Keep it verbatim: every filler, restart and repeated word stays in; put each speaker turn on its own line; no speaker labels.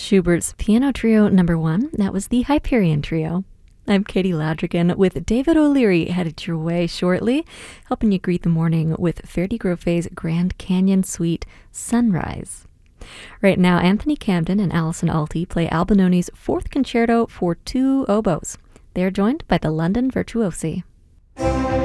Schubert's Piano Trio number one. That was the Hyperion Trio. I'm Katie Ladrigan with David O'Leary headed your way shortly, helping you greet the morning with Ferdi Grofé's Grand Canyon Suite Sunrise. Right now, Anthony Camden and Alison Alty play Albinoni's Fourth Concerto for two oboes. They are joined by the London Virtuosi.